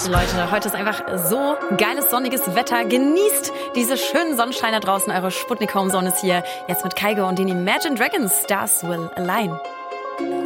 Leute, heute ist einfach so geiles, sonniges Wetter. Genießt diese schönen Sonnenschein da draußen. Eure Sputnik Home Zone ist hier. Jetzt mit Kygo und den Imagine Dragons. Stars Will Align.